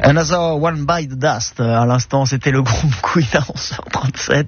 Another One by the Dust. À l'instant, c'était le groupe Queen à 11h37.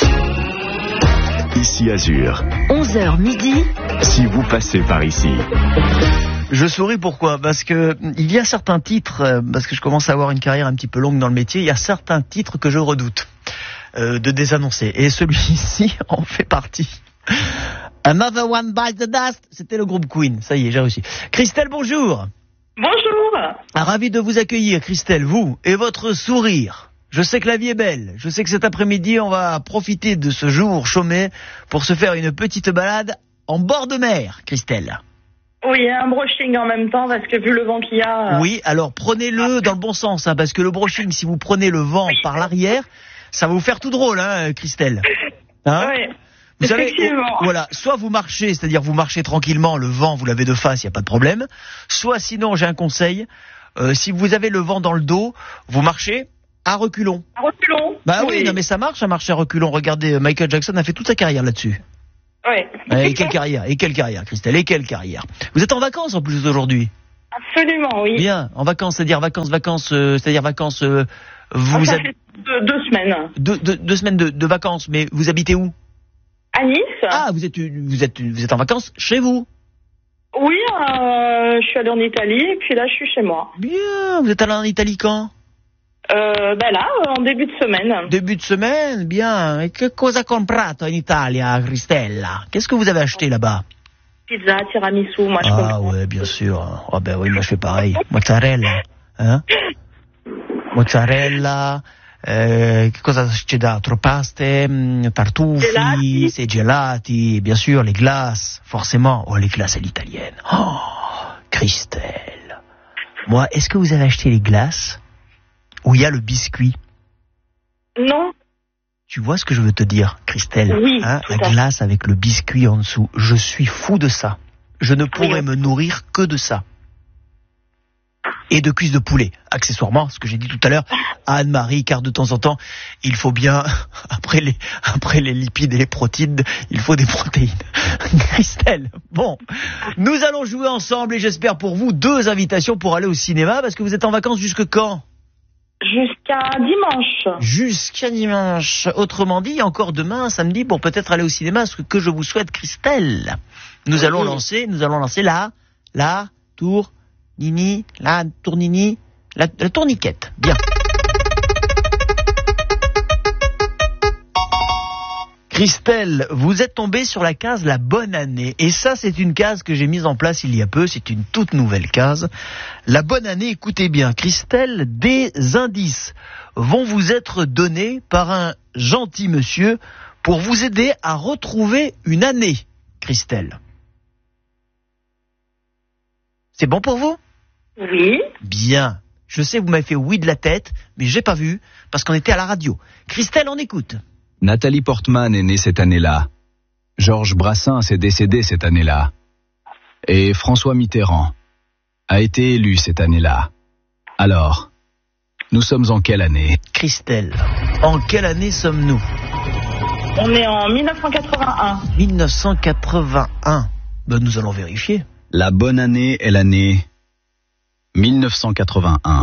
Ici Azur. 11h midi. Si vous passez par ici. Je souris pourquoi ? Parce que il y a certains titres, parce que je commence à avoir une carrière un petit peu longue dans le métier, il y a certains titres que je redoute de désannoncer. Et celui-ci en fait partie. Another One by the Dust, c'était le groupe Queen. Ça y est, j'ai réussi. Christelle, bonjour. Bonjour. Ravi de vous accueillir, Christelle, vous et votre sourire. Je sais que la vie est belle. Je sais que cet après-midi, on va profiter de ce jour chômé pour se faire une petite balade en bord de mer, Christelle. Oui, un brushing en même temps, parce que vu le vent qu'il y a... Oui, alors prenez-le dans le bon sens, hein, parce que le brushing, si vous prenez le vent par l'arrière, ça va vous faire tout drôle, hein, Christelle. Hein ? Oui, vous savez, effectivement. voilà, soit vous marchez, c'est-à-dire vous marchez tranquillement, le vent, vous l'avez de face, il n'y a pas de problème. Soit sinon, j'ai un conseil, si vous avez le vent dans le dos, vous marchez à reculons. À reculons. Bah oui, non mais ça marche à reculons. Regardez, Michael Jackson a fait toute sa carrière là-dessus. Oui. Et quelle carrière, Christelle, et quelle carrière. Vous êtes en vacances en plus aujourd'hui. Absolument, oui. Bien, en vacances, c'est-à-dire vacances, c'est-à-dire vacances, vous Ça êtes... fait 2 semaines. Deux semaines de vacances, mais vous habitez où? À Nice. Ah, vous êtes en vacances chez vous? Oui, je suis allée en Italie, et puis là, je suis chez moi. Bien, vous êtes allé en Italie quand? Là, en début de semaine. Début de semaine, bien. Et che cosa comprato in Italia, Cristella? Qu'est-ce que vous avez acheté là-bas? Pizza, tiramisu, moi je comprends. Ah ouais, bien sûr. Ah ben oui, moi je fais pareil. Mozzarella, hein? Mozzarella, che cosa c'è d'altro? Paste, tartufi, gelati, bien sûr, les glaces, forcément. Oh, les glaces à l'italienne. Oh, Christelle. Moi, est-ce que vous avez acheté les glaces où il y a le biscuit? Non. Tu vois ce que je veux te dire, Christelle? Oui, hein, la glace avec le biscuit en dessous. Je suis fou de ça. Je ne pourrais me nourrir que de ça. Et de cuisses de poulet, accessoirement, ce que j'ai dit tout à l'heure à Anne-Marie, car de temps en temps, il faut bien, après les lipides et les protéines, il faut des protéines. Christelle, bon, nous allons jouer ensemble et j'espère pour vous 2 invitations pour aller au cinéma, parce que vous êtes en vacances jusque quand? Jusqu'à dimanche. Jusqu'à dimanche. Autrement dit, encore demain, samedi, pour peut-être aller au cinéma, ce que je vous souhaite, Christelle. Nous allons lancer la tournini, la tourniquette. Bien. Christelle, vous êtes tombée sur la case La Bonne Année. Et ça, c'est une case que j'ai mise en place il y a peu. C'est une toute nouvelle case. La Bonne Année, écoutez bien. Christelle, des indices vont vous être donnés par un gentil monsieur pour vous aider à retrouver une année, Christelle. C'est bon pour vous? Oui. Bien. Je sais, vous m'avez fait oui de la tête, mais j'ai pas vu, parce qu'on était à la radio. Christelle, on écoute. Nathalie Portman est née cette année-là. Georges Brassens est décédé cette année-là. Et François Mitterrand a été élu cette année-là. Alors, nous sommes en quelle année? Christelle, en quelle année sommes-nous? On est en 1981. 1981. Ben, nous allons vérifier. La bonne année est l'année 1981.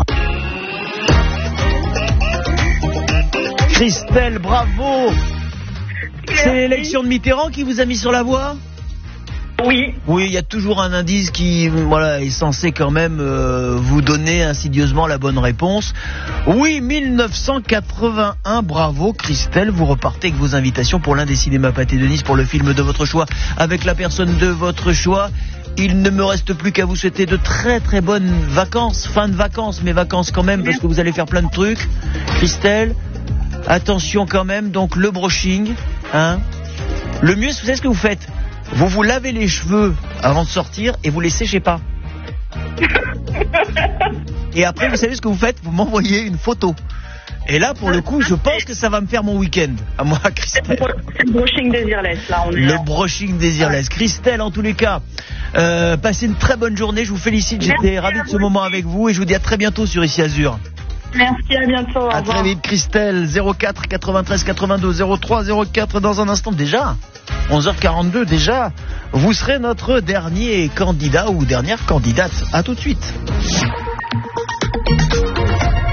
Christelle, bravo! C'est l'élection de Mitterrand qui vous a mis sur la voie? Oui. Oui, il y a toujours un indice qui est censé quand même vous donner insidieusement la bonne réponse. Oui, 1981, bravo Christelle, vous repartez avec vos invitations pour l'un des cinémas Pâté de Nice pour le film de votre choix avec la personne de votre choix. Il ne me reste plus qu'à vous souhaiter de très très bonnes vacances, fin de vacances, mais vacances quand même parce que vous allez faire plein de trucs. Christelle, attention quand même, donc le brushing, hein. Le mieux, vous savez ce que vous faites? Vous vous lavez les cheveux avant de sortir et vous les séchez pas. Et après, vous savez ce que vous faites? Vous m'envoyez une photo. Et là, pour le coup, je pense que ça va me faire mon week-end. À moi, Christelle. C'est le brushing désirless, là. Le brushing désirless. Christelle, en tous les cas, passez une très bonne journée. Je vous félicite. J'étais ravi de ce moment avec vous et je vous dis à très bientôt sur Ici Azur. Merci, à bientôt. À très vite, Christelle. 04 93 82 03 04 dans un instant déjà. 11h42 déjà. Vous serez notre dernier candidat ou dernière candidate. À tout de suite.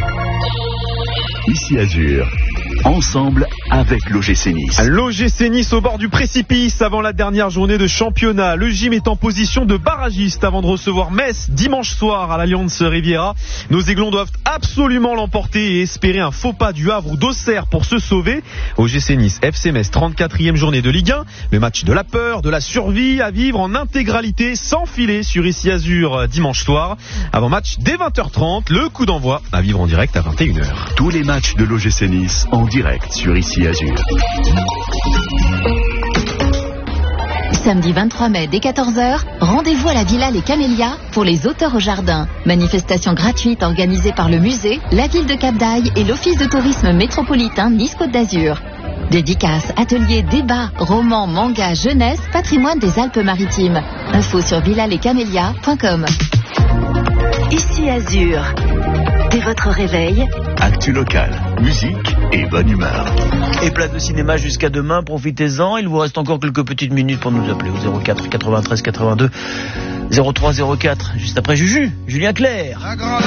Ici Azur. Ensemble avec l'OGC Nice. L'OGC Nice au bord du précipice avant la dernière journée de championnat. Le gym est en position de barragiste avant de recevoir Metz dimanche soir à l'Allianz Riviera. Nos Aiglons doivent absolument l'emporter et espérer un faux pas du Havre ou d'Auxerre pour se sauver. OGC Nice, FC Metz, 34e journée de Ligue 1. Le match de la peur, de la survie à vivre en intégralité sans filet sur Ici Azur dimanche soir. Avant match dès 20h30, le coup d'envoi à vivre en direct à 21h. Tous les matchs de l'OGC Nice en direct sur Ici Azur. Samedi 23 mai dès 14h, rendez-vous à la Villa Les Camélias pour les auteurs au jardin. Manifestation gratuite organisée par le musée, la ville de Cap-d'Aille et l'office de tourisme métropolitain Nice-Côte d'Azur. Dédicaces, ateliers, débats, romans, mangas, jeunesse, patrimoine des Alpes-Maritimes. Info sur villalescamélias.com. Ici Azur. Dès votre réveil, Actu locale, musique et bonne humeur. Et place de cinéma jusqu'à demain, profitez-en. Il vous reste encore quelques petites minutes pour nous appeler au 04 93 82 03 04. Juste après Juju, Julien Clerc.